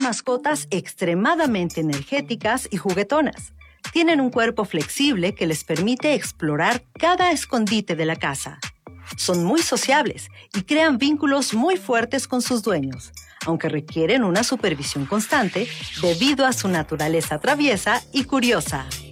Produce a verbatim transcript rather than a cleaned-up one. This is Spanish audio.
mascotas extremadamente energéticas y juguetonas. Tienen un cuerpo flexible que les permite explorar cada escondite de la casa. Son muy sociables y crean vínculos muy fuertes con sus dueños, aunque requieren una supervisión constante debido a su naturaleza traviesa y curiosa.